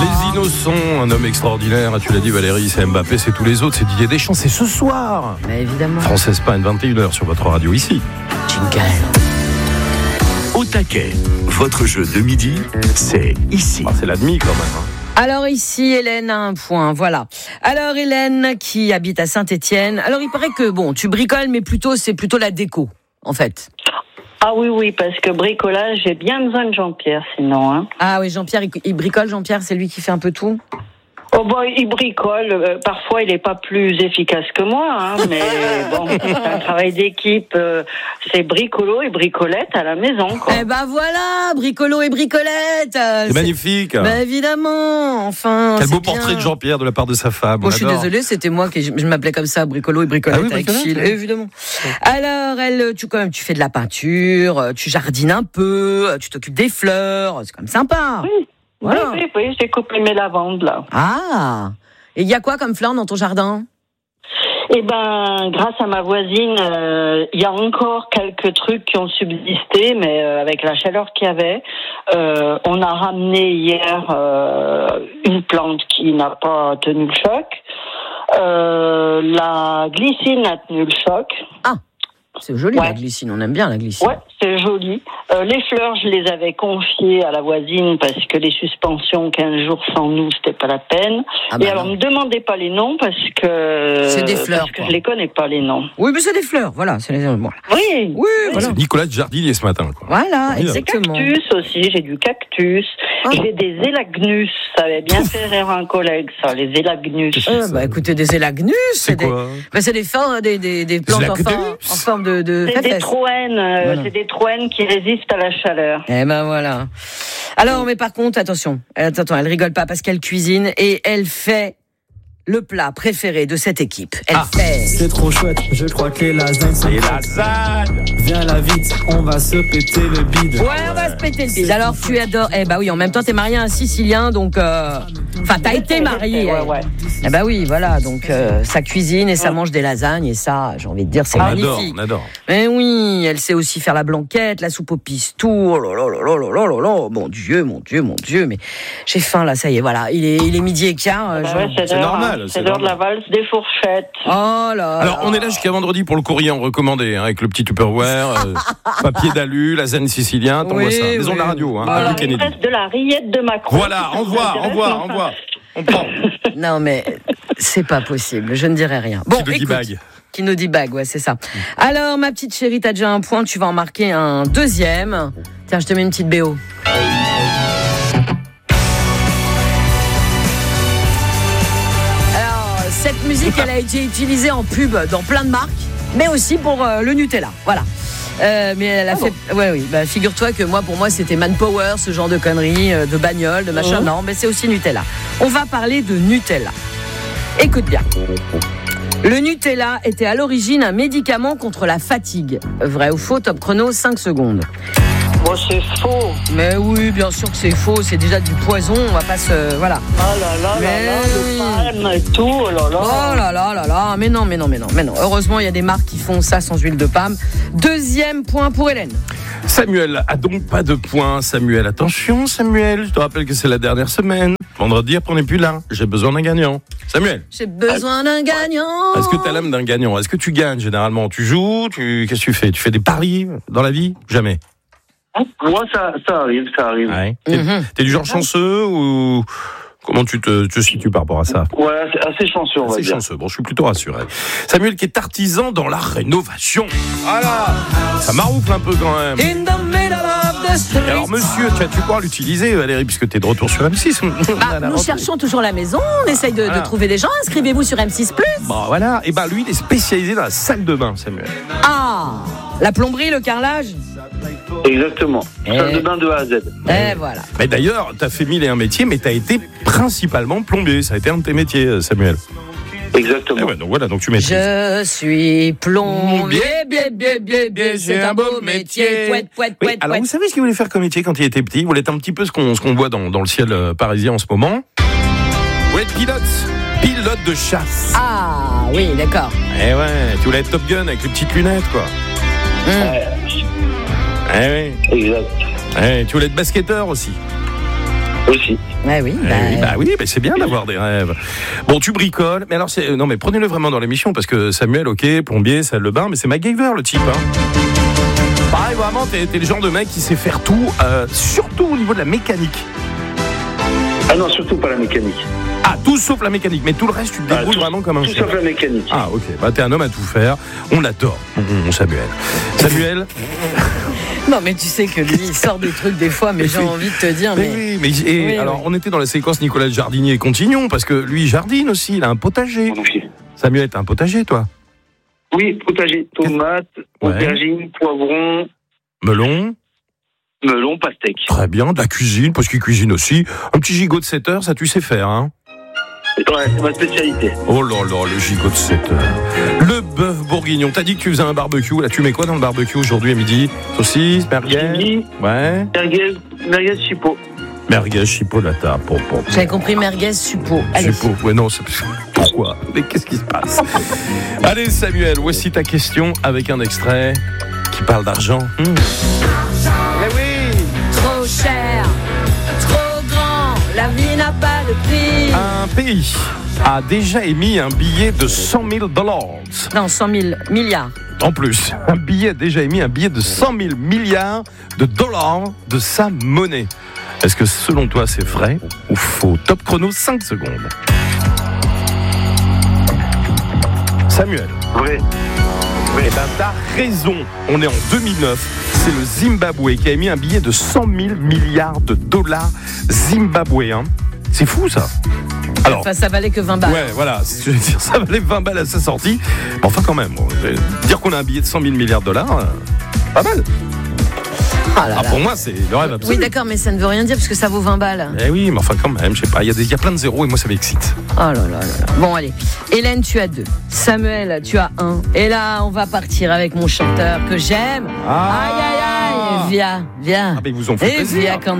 Les innocents, un homme extraordinaire, tu l'as dit Valérie, c'est Mbappé, c'est tous les autres, c'est Didier Deschamps, c'est ce soir. Mais évidemment. France-Espagne, 21h sur votre radio ici. Jingle. Au taquet, votre jeu de midi, c'est ici. Ah, c'est la demi quand même. Alors ici, Hélène a un point, voilà. Alors Hélène, qui habite à Saint-Étienne. Alors il paraît que, bon, tu bricoles, mais c'est plutôt la déco, en fait. Ah oui, parce que bricolage, j'ai bien besoin de Jean-Pierre, sinon. Hein. Ah oui, Jean-Pierre, il bricole, Jean-Pierre, c'est lui qui fait un peu tout. Oh bon, il bricole. Parfois, il n'est pas plus efficace que moi, hein, mais bon, c'est un travail d'équipe. C'est bricolo et bricolette à la maison, quoi. Eh ben voilà, bricolo et bricolette. C'est magnifique. Ben évidemment, enfin. Quel beau bien. portrait de Jean-Pierre de la part de sa femme. Bon, je suis désolée, c'était moi qui je m'appelais comme ça, bricolo et bricolette avec Chil, évidemment. Alors, tu fais de la peinture, tu jardines un peu, tu t'occupes des fleurs, c'est quand même sympa. Oui. Voilà. Oui, j'ai coupé mes lavandes, là. Ah. Et il y a quoi comme fleurs dans ton jardin ? Eh ben, grâce à ma voisine, il y a encore quelques trucs qui ont subsisté, mais avec la chaleur qu'il y avait, on a ramené hier une plante qui n'a pas tenu le choc. La glycine a tenu le choc. Ah, c'est joli, la glycine, on aime bien la glycine. Ouais, c'est joli. Les fleurs, je les avais confiées à la voisine parce que les suspensions 15 jours sans nous, c'était pas la peine. Ah bah et alors, me demandez pas les noms parce que c'est des fleurs, parce que je les connais pas les noms. Oui, mais c'est des fleurs, voilà. Oui. Voilà. C'est Nicolas de Jardinier ce matin, quoi. Voilà, oui, exactement. Des cactus aussi, j'ai du cactus. J'ai des élagnus, ça avait bien fait rire un collègue, ça, les élagnus. Bah écoutez, des élagnus, c'est quoi c'est des plantes en forme de c'est des troènes, c'est des troènes qui résistent à la chaleur. Eh ben voilà. Alors, mais par contre, attention, elle rigole pas parce qu'elle cuisine et elle fait le plat préféré de cette équipe. Elle fait... C'est trop chouette, je crois que les lasagnes sont Viens là vite, on va se péter le bide. Ouais, on va se péter le bide. Alors tu adores... Eh bah oui, en même temps, t'es marié à un Sicilien, donc... Enfin, t'as été marié. Ouais. Eh bah oui, voilà, donc ça cuisine et ça mange des lasagnes et ça, j'ai envie de dire, c'est magnifique. On adore. Mais oui, elle sait aussi faire la blanquette, la soupe au pistou. Oh là là là là là là là. Mon Dieu, mais j'ai faim là, ça y est, voilà. Il est midi et quart. C'est normal. C'est l'heure de la valse des fourchettes. Oh là. Alors, on est là jusqu'à vendredi pour le courrier en recommandé, avec le petit Tupperware, papier d'alu, lasagne sicilien, t'envoies ça. Maison de la radio, voilà, il reste de la rillette de Macron. Voilà, envoie. On prend. Non, mais c'est pas possible, je ne dirai rien. Bon, Kinody Bag, ouais, c'est ça. Alors, ma petite chérie, t'as déjà un point, tu vas en marquer un deuxième. Tiens, je te mets une petite BO. Cette musique, elle a été utilisée en pub dans plein de marques, mais aussi pour le Nutella. Voilà. Mais elle a fait. Ouais, oui. Bah, figure-toi que pour moi, c'était Manpower, ce genre de conneries, de bagnole, de machin. Non, mais c'est aussi Nutella. On va parler de Nutella. Écoute bien. Le Nutella était à l'origine un médicament contre la fatigue. Vrai ou faux? Top chrono, 5 secondes. Bon, c'est faux. Mais oui, bien sûr que c'est faux. C'est déjà du poison. On va pas se... Voilà. Oh là là, le palme et tout. Oh là là. Mais non. Heureusement, il y a des marques qui font ça sans huile de palme. Deuxième point pour Hélène. Samuel a donc pas de points. Samuel, attention, Samuel. Je te rappelle que c'est la dernière semaine. Vendredi, après, on n'est plus là. J'ai besoin d'un gagnant. Samuel. J'ai besoin d'un gagnant. Est-ce que tu as l'âme d'un gagnant? Est-ce que tu gagnes généralement? Tu joues? Qu'est-ce que tu fais? Tu fais des paris dans la vie? Jamais. Moi, ça arrive. Ouais. T'es du genre chanceux ou comment tu te situes par rapport à ça? Ouais, assez chanceux, on va dire. Chanceux. Bon, je suis plutôt rassuré. Samuel qui est artisan dans la rénovation. Voilà. Ça maroufle un peu quand même. In the middle of the street. Et alors, monsieur, tu vas pouvoir l'utiliser, Valérie, puisque t'es de retour sur M6. Nous cherchons toujours la maison. On essaye de trouver des gens. Inscrivez-vous sur M6+. Bon, voilà. Et lui, il est spécialisé dans la salle de bain, Samuel. Ah, la plomberie, le carrelage. Exactement. Salle de bain de A à Z. Et voilà. Mais d'ailleurs, t'as fait 1001 métiers, mais t'as été principalement plombier. Ça a été un de tes métiers, Samuel. Exactement. Donc voilà, donc tu maîtrises. Je suis plombier, bien, c'est un beau métier. Oui, alors vous savez ce qu'il voulait faire comme métier quand il était petit? Il voulait être un petit peu ce qu'on voit dans le ciel parisien en ce moment. Il voulait être pilote de chasse. Ah oui, d'accord. Eh ouais, tu voulais être Top Gun avec les petites lunettes, quoi. Oui. Tu voulais être basketteur aussi. Aussi. Ouais, oui. Oui, mais c'est bien d'avoir des rêves. Bon, tu bricoles, mais alors non, mais prenez-le vraiment dans l'émission parce que Samuel, ok, plombier, salle de bain, mais c'est MacGyver le type. Pareil, vraiment, t'es le genre de mec qui sait faire tout, surtout au niveau de la mécanique. Ah non, surtout pas la mécanique. Ah, tout sauf la mécanique, mais tout le reste, tu te débrouilles vraiment comme un chef. Tout sauf la mécanique. Ah, ok, t'es un homme à tout faire. On l'adore, mon Samuel. Samuel. Non, mais tu sais que lui, il sort des trucs des fois, mais j'ai envie de te dire. On était dans la séquence Nicolas Jardinier, continuons, parce que lui, il jardine aussi, il a un potager. Samuel, t'as un potager, toi? Oui, potager, tomates, aubergines, poivrons. Melon, pastèque. Très bien, de la cuisine, parce qu'il cuisine aussi. Un petit gigot de 7 heures, ça tu sais faire, hein? Ouais, c'est ma spécialité. Oh là là, le gigot de 7 heures. Le bœuf bourguignon. T'as dit que tu faisais un barbecue. Là, tu mets quoi dans le barbecue aujourd'hui à midi? Saucisse, merguez? Ouais. Merguez chipot. Merguez chipolata. J'avais compris merguez suppo. Suppo. Ouais, non, c'est... Pourquoi? Mais qu'est-ce qui se passe? Allez, Samuel, voici ta question avec un extrait qui parle d'argent. Mais oui. Trop cher, trop grand, la vie n'a pas de prix. Un pays a déjà émis un billet de $100 000. Non, 100 000 milliards. En plus, un billet a déjà émis un billet de 100 000 milliards de dollars de sa monnaie. Est-ce que selon toi c'est vrai ou faux? Top chrono, 5 secondes. Samuel. Vrai. Eh ben t'as raison, on est en 2009, c'est le Zimbabwe qui a émis un billet de 100 000 milliards de dollars zimbabwéens. C'est fou ça. Alors, enfin, ça valait que 20 balles. Ouais, voilà, je veux dire, ça valait 20 balles à sa sortie. Enfin quand même, dire qu'on a un billet de 100 000 milliards de dollars, pas mal. Pour moi, c'est le rêve absolu. Oui, d'accord, mais ça ne veut rien dire parce que ça vaut 20 balles. Eh oui, mais enfin quand même, je sais pas, il y a plein de zéros et moi ça m'excite. Oh là là là là. Bon, allez. Hélène, tu as 2. Samuel, tu as 1. Et là, on va partir avec mon chanteur que j'aime. Aïe, aïe, aïe. Viens. Ah, mais ils vous ont fait plaisir. Viens quand